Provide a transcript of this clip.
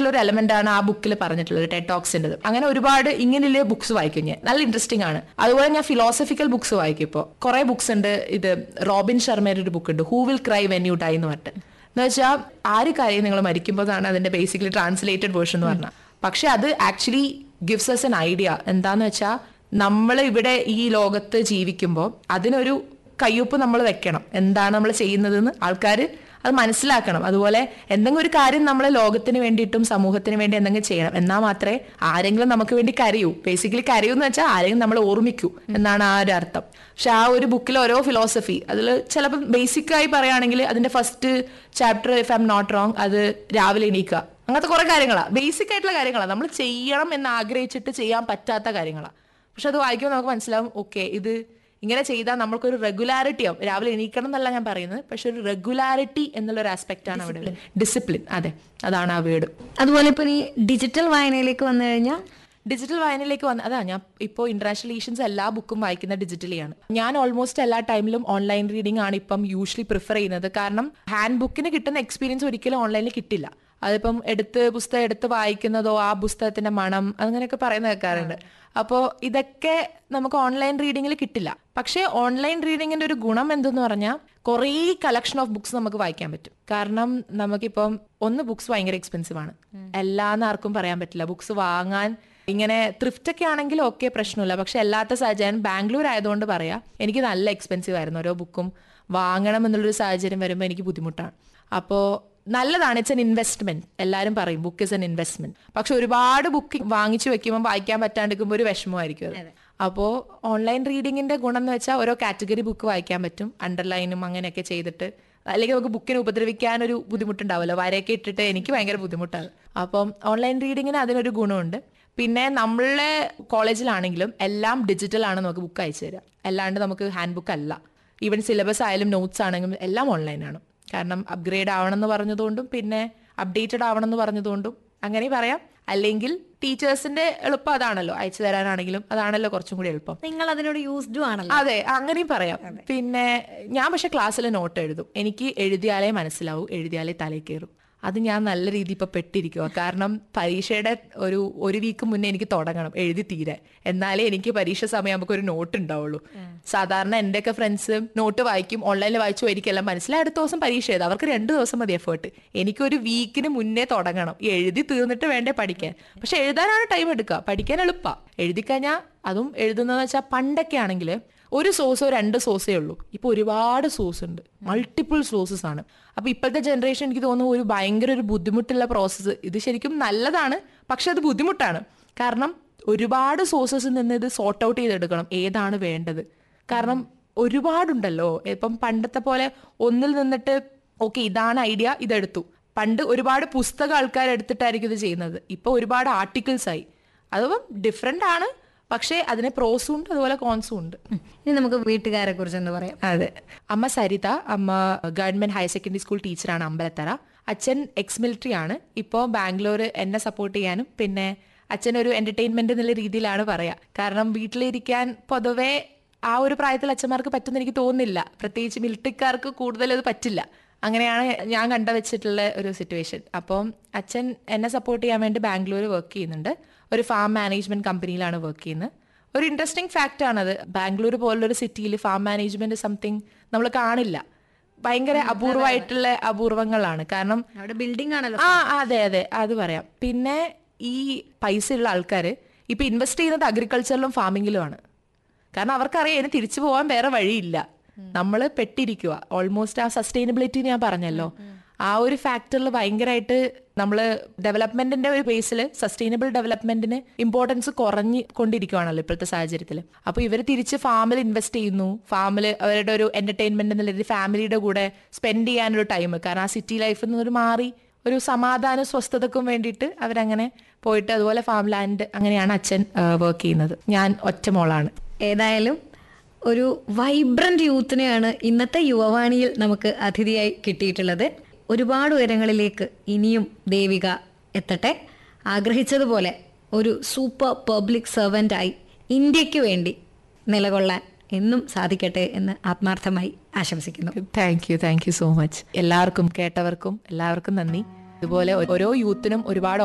ഒരു എലമെന്റ് ആണ് ആ ബുക്കിൽ പറഞ്ഞിട്ടുള്ളത്, ടെഡ് ടോക്സിന്റെ. അങ്ങനെ ഒരുപാട് ഇങ്ങനെയുള്ള ബുക്സ് വായിക്കും ഞാൻ, നല്ല ഇൻട്രസ്റ്റിംഗ് ആണ്. അതുപോലെ ഞാൻ ഫിലോസഫിക്കൽ ബുക്സ് വായിക്കും. ഇപ്പോൾ കുറെ ബുക്സ് ഉണ്ട്. ഇത് റോബിൻ ശർമ്മയുടെ ഒരു ബുക്ക് ഉണ്ട്, who will cry when you dye എന്ന് പറഞ്ഞിട്ട്. എന്ന് വെച്ചാൽ ആര് കാര്യം നിങ്ങൾ മരിക്കുമ്പോഴാണ് അതിന്റെ ബേസിക്കലി ട്രാൻസ്ലേറ്റഡ് വേർഷൻ എന്ന് പറഞ്ഞാൽ. പക്ഷെ അത് actually gives S an idea. എന്താന്ന് വെച്ചാൽ നമ്മൾ ഇവിടെ ഈ ലോകത്ത് ജീവിക്കുമ്പോൾ അതിനൊരു കയ്യൊപ്പ് നമ്മൾ വെക്കണം, എന്താണ് നമ്മൾ ചെയ്യുന്നതെന്ന് ആൾക്കാർ അത് മനസ്സിലാക്കണം. അതുപോലെ എന്തെങ്കിലും ഒരു കാര്യം നമ്മൾ ലോകത്തിന് വേണ്ടിയിട്ടും സമൂഹത്തിന് വേണ്ടി എന്തെങ്കിലും ചെയ്യണം, എന്നാൽ മാത്രമേ ആരെങ്കിലും നമുക്ക് വേണ്ടി കരയൂ. ബേസിക്കലി കരയൂ എന്ന് വെച്ചാൽ ആരെങ്കിലും നമ്മൾ ഓർമ്മിക്കൂ എന്നാണ് ആ ഒരു അർത്ഥം. പക്ഷെ ആ ഒരു ബുക്കിൽ ഓരോ ഫിലോസഫി, അതിൽ ചിലപ്പോൾ ബേസിക്കായി പറയുകയാണെങ്കിൽ അതിന്റെ first chapter, if I am not wrong, അത് രാവിലെ എണീക്കുക, അങ്ങനത്തെ കുറെ കാര്യങ്ങളാണ്, ബേസിക് ആയിട്ടുള്ള കാര്യങ്ങളാണ്, നമ്മൾ ചെയ്യണം എന്ന് ആഗ്രഹിച്ചിട്ട് ചെയ്യാൻ പറ്റാത്ത കാര്യങ്ങളാണ്. പക്ഷെ അത് വായിക്കുമ്പോൾ നമുക്ക് മനസ്സിലാവും, ഓക്കെ ഇത് ഇങ്ങനെ ചെയ്താൽ നമ്മൾക്കൊരു റെഗുലാരിറ്റി ആവും. രാവിലെ എണീക്കണം എന്നല്ല ഞാൻ പറയുന്നത്, പക്ഷെ ഒരു റെഗുലാരിറ്റി എന്നുള്ള ഒരു ആസ്പെക്ട് ആണ് അവിടെ. ഡിസിപ്ലിൻ, അതെ, അതാണ് ആ വേർഡ്. അതുപോലെ ഇപ്പൊ ഈ ഡിജിറ്റൽ വായനയിലേക്ക് വന്നു കഴിഞ്ഞാൽ, ഡിജിറ്റൽ വായനയിലേക്ക് വന്ന അതാ ഞാൻ ഇപ്പോൾ ഇന്റർനാഷണൽ എഡിഷൻസ് എല്ലാ ബുക്കും വായിക്കുന്ന ഡിജിറ്റലിയാണ്. ഞാൻ ഓൾമോസ്റ്റ് എല്ലാ ടൈമിലും ഓൺലൈൻ റീഡിംഗ് ആണ് ഇപ്പം യൂഷ്വലി പ്രിഫർ ചെയ്യുന്നത്. കാരണം ഹാൻഡ് ബുക്കിന് കിട്ടുന്ന എക്സ്പീരിയൻസ് ഒരിക്കലും ഓൺലൈനിൽ കിട്ടില്ല. അതിപ്പം പുസ്തകം എടുത്ത് വായിക്കുന്നതോ ആ പുസ്തകത്തിന്റെ മണം അങ്ങനെയൊക്കെ പറയുന്ന കേൾക്കാറുണ്ട്. അപ്പോൾ ഇതൊക്കെ നമുക്ക് ഓൺലൈൻ റീഡിങ്ങിൽ കിട്ടില്ല. പക്ഷേ ഓൺലൈൻ റീഡിങ്ങിന്റെ ഒരു ഗുണം എന്തെന്ന് പറഞ്ഞാൽ കുറേ കളക്ഷൻ ഓഫ് ബുക്സ് നമുക്ക് വായിക്കാൻ പറ്റും. കാരണം നമുക്കിപ്പം ബുക്സ് ഭയങ്കര എക്സ്പെൻസീവ് ആണ്, എല്ലാന്ന് ആർക്കും പറയാൻ പറ്റില്ല. ബുക്സ് വാങ്ങാൻ ഇങ്ങനെ ത്രിഫ്റ്റ് ഒക്കെ ആണെങ്കിൽ ഓക്കെ, പ്രശ്നമില്ല. പക്ഷെ അല്ലാത്ത സാഹചര്യം, ബാംഗ്ലൂർ ആയതുകൊണ്ട് പറയാം, എനിക്ക് നല്ല എക്സ്പെൻസീവ് ആയിരുന്നു. ഓരോ ബുക്കും വാങ്ങണം എന്നുള്ളൊരു സാഹചര്യം വരുമ്പോൾ എനിക്ക് ബുദ്ധിമുട്ടാണ്. അപ്പോൾ നല്ലതാണ്, ഇറ്റ്സ് എൻ ഇൻവെസ്റ്റ്മെന്റ്. എല്ലാവരും പറയും ബുക്ക് ഇസ് എൻ ഇൻവെസ്റ്റ്മെന്റ്. പക്ഷെ ഒരുപാട് ബുക്ക് വാങ്ങിച്ചു വെക്കുമ്പോൾ വായിക്കാൻ പറ്റാണ്ടിരിക്കുമ്പോൾ ഒരു വിഷമമായിരിക്കും അത്. അപ്പോൾ ഓൺലൈൻ റീഡിങ്ങിന്റെ ഗുണം എന്ന് വെച്ചാൽ ഓരോ കാറ്റഗറി ബുക്ക് വായിക്കാൻ പറ്റും, അണ്ടർലൈനും അങ്ങനെയൊക്കെ ചെയ്തിട്ട്. അല്ലെങ്കിൽ നമുക്ക് ബുക്കിനെ ഉപദ്രവിക്കാൻ ഒരു ബുദ്ധിമുട്ടുണ്ടാവുമല്ലോ, വരയൊക്കെ ഇട്ടിട്ട് എനിക്ക് ഭയങ്കര ബുദ്ധിമുട്ടാണ്. അപ്പം ഓൺലൈൻ റീഡിങ്ങിന് അതിനൊരു ഗുണമുണ്ട്. പിന്നെ നമ്മളെ കോളേജിലാണെങ്കിലും എല്ലാം ഡിജിറ്റൽ ആണ്, നമുക്ക് ബുക്ക് അയച്ചു തരാം. അല്ലാണ്ട് നമുക്ക് ഹാൻഡ് ബുക്ക് അല്ല. ഈവൻ സിലബസ് ആയാലും നോട്ട്സ് ആണെങ്കിലും എല്ലാം ഓൺലൈനാണ്. കാരണം അപ്ഗ്രേഡ് ആവണം എന്ന് പറഞ്ഞതുകൊണ്ടും പിന്നെ അപ്ഡേറ്റഡ് ആവണം എന്ന് പറഞ്ഞതുകൊണ്ടും അങ്ങനെ പറയാം. അല്ലെങ്കിൽ ടീച്ചേഴ്സിന്റെ എളുപ്പം അതാണല്ലോ, അയച്ചു തരാനാണെങ്കിലും അതാണല്ലോ കുറച്ചും കൂടി എളുപ്പം. നിങ്ങൾ അതിനോട് യൂസ്ഡും ആണല്ലോ. അതെ, അങ്ങനെയും പറയാം. പിന്നെ ഞാൻ പക്ഷെ ക്ലാസ്സിൽ നോട്ട് എഴുതും. എനിക്ക് എഴുതിയാലേ മനസ്സിലാവൂ, എഴുതിയാലേ തലയിൽ കയറും. അത് ഞാൻ നല്ല രീതിയിൽ ഇപ്പൊ പെട്ടിരിക്കുക. കാരണം പരീക്ഷയുടെ ഒരു വീക്ക് മുന്നേ എനിക്ക് തുടങ്ങണം എഴുതി തീരാൻ, എന്നാലേ എനിക്ക് പരീക്ഷ സമയമാകുമ്പോൾ ഒരു നോട്ട് ഉണ്ടാവുള്ളൂ. സാധാരണ എന്റെയൊക്കെ ഫ്രണ്ട്സ് നോട്ട് വായിക്കും, ഓൺലൈനിൽ വായിച്ചു എനിക്കെല്ലാം മനസ്സിലായി, അടുത്ത ദിവസം പരീക്ഷ എഴുതാം. അവർക്ക് 2 ദിവസം മതി എഫേർട്ട്. എനിക്കൊരു വീക്കിന് മുന്നേ തുടങ്ങണം, എഴുതി തീർന്നിട്ട് വേണ്ടേ പഠിക്കാൻ. പക്ഷെ എഴുതാനാണ് ടൈം എടുക്കുക, പഠിക്കാൻ എളുപ്പമാണ്. എഴുതി കഴിഞ്ഞാൽ അതും എഴുതുന്നതെന്ന് വെച്ചാൽ പണ്ടൊക്കെ ആണെങ്കിൽ ഒരു സോഴ്സോ 2 സോഴ്സേ ഉള്ളൂ. ഇപ്പൊ ഒരുപാട് സോഴ്സ് ഉണ്ട്, മൾട്ടിപ്പിൾ സോഴ്സസ് ആണ്. അപ്പൊ ഇപ്പോഴത്തെ ജനറേഷൻ എനിക്ക് തോന്നുന്നു ഒരു ഭയങ്കര ഒരു ബുദ്ധിമുട്ടുള്ള പ്രോസസ്സ്. ഇത് ശരിക്കും നല്ലതാണ്, പക്ഷെ അത് ബുദ്ധിമുട്ടാണ്. കാരണം ഒരുപാട് സോഴ്സസിൽ നിന്ന് ഇത് സോർട്ട് ഔട്ട് ചെയ്തെടുക്കണം, ഏതാണ് വേണ്ടത്. കാരണം ഒരുപാടുണ്ടല്ലോ. ഇപ്പം പണ്ടത്തെ പോലെ ഒന്നിൽ നിന്നിട്ട് ഓക്കെ ഇതാണ് ഐഡിയ, ഇതെടുത്തു. പണ്ട് ഒരുപാട് പുസ്തകം ആൾക്കാർ എടുത്തിട്ടായിരിക്കും ഇത് ചെയ്യുന്നത്. ഇപ്പൊ ഒരുപാട് ആർട്ടിക്കിൾസ് ആയി. അതും ഡിഫറെന്റ് ആണ്, പക്ഷേ അതിന് പ്രോസും ഉണ്ട്, അതുപോലെ കോൺസും ഉണ്ട്. ഇനി നമുക്ക് വീട്ടുകാരെ കുറിച്ചൊന്ന് പറയാം. അതെ, അമ്മ സരിത, അമ്മ ഗവൺമെന്റ് ഹയർ സെക്കൻഡറി സ്കൂൾ ടീച്ചറാണ് അമ്പലത്തറ. അച്ഛൻ എക്സ് മിലിറ്ററി ആണ്. ഇപ്പോൾ ബാംഗ്ലൂർ എന്നെ സപ്പോർട്ട് ചെയ്യാനും പിന്നെ അച്ഛൻ ഒരു എന്റർടൈൻമെന്റ് എന്നുള്ള രീതിയിലാണ് പറയാ. കാരണം വീട്ടിലിരിക്കാൻ പൊതുവെ ആ ഒരു പ്രായത്തിൽ അച്ഛന്മാർക്ക് പറ്റുമെന്ന് എനിക്ക് തോന്നുന്നില്ല. പ്രത്യേകിച്ച് മിലിറ്ററിക്കാർക്ക് കൂടുതൽ അത് പറ്റില്ല. അങ്ങനെയാണ് ഞാൻ കണ്ടുവച്ചിട്ടുള്ള ഒരു സിറ്റുവേഷൻ. അപ്പം അച്ഛൻ എന്നെ സപ്പോർട്ട് ചെയ്യാൻ വേണ്ടി ബാംഗ്ലൂർ വർക്ക് ചെയ്യുന്നുണ്ട്. ഒരു ഫാം മാനേജ്മെന്റ് കമ്പനിയിലാണ് വർക്ക് ചെയ്യുന്നത്. ഒരു ഇൻട്രസ്റ്റിംഗ് ഫാക്റ്റ് ആണത്. ബാംഗ്ലൂർ പോലുള്ളൊരു സിറ്റിയിൽ ഫാം മാനേജ്മെന്റ് സംതിങ് നമ്മൾ കാണില്ല. ഭയങ്കര അപൂർവമായിട്ടുള്ള അപൂർവങ്ങളാണ്. കാരണം ബിൽഡിംഗ് ആണല്ലോ. അതെ അതെ, അത് പറയാം. പിന്നെ ഈ പൈസ ഉള്ള ആൾക്കാർ ഇപ്പൊ ഇൻവെസ്റ്റ് ചെയ്യുന്നത് അഗ്രികൾച്ചറിലും ഫാമിങ്ങിലുമാണ്. കാരണം അവർക്കറിയാം ഇതിന് തിരിച്ചു പോകാൻ വേറെ വഴിയില്ല. നമ്മൾ പെട്ടിരിക്കുക. ഓൾമോസ്റ്റ് ആ സസ്റ്റൈനബിലിറ്റി ഞാൻ പറഞ്ഞല്ലോ, ആ ഒരു ഫാക്ടറിൽ ഭയങ്കരമായിട്ട് നമ്മൾ ഡെവലപ്മെന്റിന്റെ ഒരു ബേസിൽ സസ്റ്റൈനബിൾ ഡെവലപ്മെന്റിന് ഇമ്പോർട്ടൻസ് കുറഞ്ഞു കൊണ്ടിരിക്കുകയാണല്ലോ ഇപ്പോഴത്തെ സാഹചര്യത്തിൽ. അപ്പൊ ഇവർ തിരിച്ച് ഫാമിൽ ഇൻവെസ്റ്റ് ചെയ്യുന്നു. ഫാമിൽ അവരുടെ ഒരു എന്റർടൈൻമെന്റ് എന്നുള്ള രീതി ഫാമിലിയുടെ കൂടെ സ്പെൻഡ് ചെയ്യാനൊരു ടൈം. കാരണം ആ സിറ്റി ലൈഫിൽ നിന്ന് മാറി ഒരു സമാധാന സ്വസ്ഥതക്കും വേണ്ടിയിട്ട് അവരങ്ങനെ പോയിട്ട് അതുപോലെ ഫാം ലാൻഡ് അങ്ങനെയാണ് അച്ഛൻ വർക്ക് ചെയ്യുന്നത്. ഞാൻ ഒറ്റ മോളാണ്. ഏതായാലും ഒരു വൈബ്രന്റ് യൂത്തിനെയാണ് ഇന്നത്തെ യുവവാണിയിൽ നമുക്ക് അതിഥിയായി കിട്ടിയിട്ടുള്ളത്. ഒരുപാട് ഉയരങ്ങളിലേക്ക് ഇനിയും ദേവിക എത്തട്ടെ. ആഗ്രഹിച്ചതുപോലെ ഒരു സൂപ്പർ പബ്ലിക് സർവൻ്റായി ഇന്ത്യക്ക് വേണ്ടി നിലകൊള്ളാൻ എന്നും സാധിക്കട്ടെ എന്ന് ആത്മാർത്ഥമായി ആശംസിക്കുന്നു. Thank you so much. എല്ലാവർക്കും കേട്ടവർക്കും എല്ലാവർക്കും നന്ദി. ഇതുപോലെ ഓരോ യൂത്തിനും ഒരുപാട്